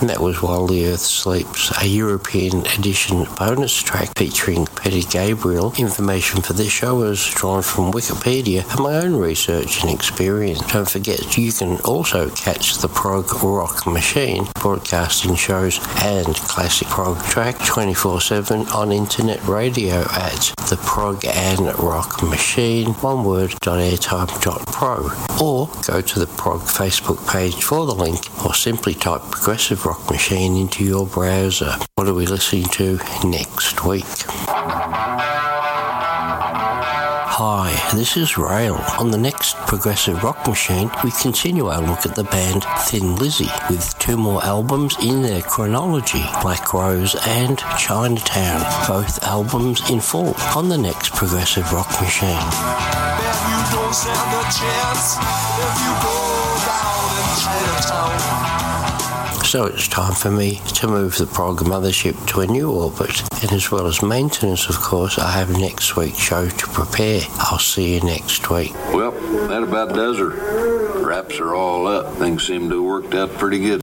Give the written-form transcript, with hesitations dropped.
And that was While the Earth Sleeps, a European edition bonus track featuring Peter Gabriel. Information for this show is drawn from Wikipedia and my own research and experience. Don't forget, you can also catch the Prog Rock Machine broadcasting shows and classic prog track 24/7 on internet radio at the Prog and Rock Machine, one word, .airtime.pro, or go to the Prog Facebook page for the link, or simply type Progressive Rock Machine into your browser. What are we listening to next week? Hi, this is Rail. On the next Progressive Rock Machine, we continue our look at the band Thin Lizzy with 2 more albums in their chronology, Black Rose and Chinatown, both albums in full on the next Progressive Rock Machine. You don't stand a chance if you go down in Chinatown. So it's time for me to move the Prog Mothership to a new orbit, and as well as maintenance, of course, I have next week's show to prepare. I'll see you next week. Well, that about does her. Wraps are all up. Things seem to have worked out pretty good